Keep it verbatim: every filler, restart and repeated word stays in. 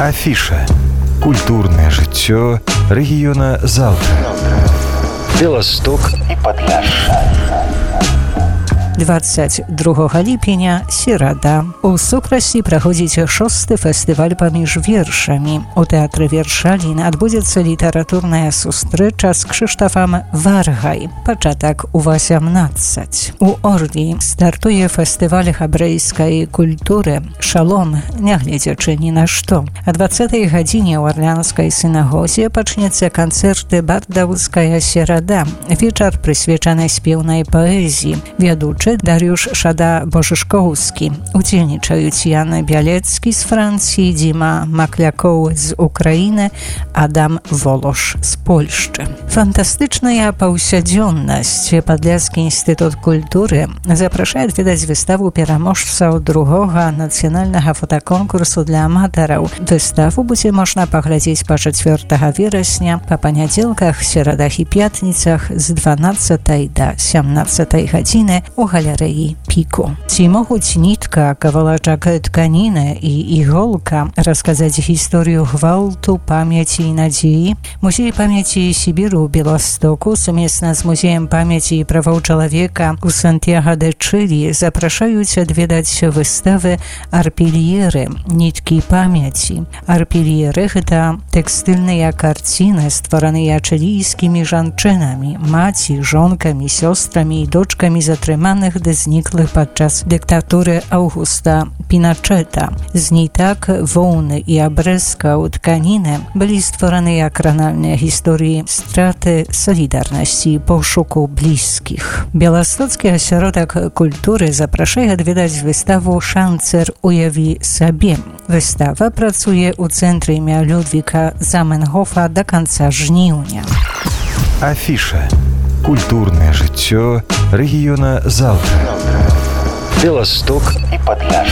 Афіша. Культурнае жыццё рэгіёна заўтра. Беласток і Падляшша. двадцять другога ліпеня, серада. У Сукрасці праходзіць шосты фестываль паміж вершамі. У тэатры Вершалін адбудзецца літаратурная сустрэча з Крzysztofem Wargaj. Пачатак у васямнаццаць. У Орлі стартуе фестываль габрэйскай культуры «Шалом», нягледзячы ні на што. А дваццатай гадзіне ў Арлянскай сінагозе пачнецца канцэрт «Бардаўская серада». Вечар прысвечаны спеўнай паэзіі. Вядучы Dariusz Szada-Bożyszkowski. Удзельнічаюць Ян Бялецкі з Францыі, Дзіма Маклякоў з Украіны, Адам Волош з Польшчы. Фантастычная паўсядзённасць. Падляскі інстытут культуры запрашае адведаць выставу пераможцаў другога нацыянальнага фотаконкурсу для аматараў. Выставу будзе можна паглядзець па чацвёртага верасня, па панядзелках, серадах і пятніцах з дванаццатай да сямнаццатай гадзіны у галерэі Піку. Ці могуць нітка, кавалачак тканіны і іголка расказаць гісторыю гвалту, памяці і надзеі? Музей памяці Сібіру ў Беластоку сумесна з музеем памяці і правоў чалавека у Сантьяго-де-Чилі запрашаюць адведаць выставы «Арпельеры» – ніткі памяці. Арпельеры – гэта тэкстыльныя карціны, створаныя чылійскімі жанчынамі, маці, жонкамі, сёстрамі і дочкамі затрыманых ды зніклых падчас дыктатуры Аўгуста Піначэта. З нітак, воўны і абрэзкаў тканіны былі створаныя кранальныя гісторыі страты, салідарнасці і пошуку блізкіх. Беластоцкі асяродак культуры запрашае адведаць выставу «Шанцер уяві сабе». Выстава працуе ў цэнтры імя Людвіка Заменгофа да канца жніўня. Афіша. Культурнае жыццё рэгіёна заўтра. Беласток і Падляшша.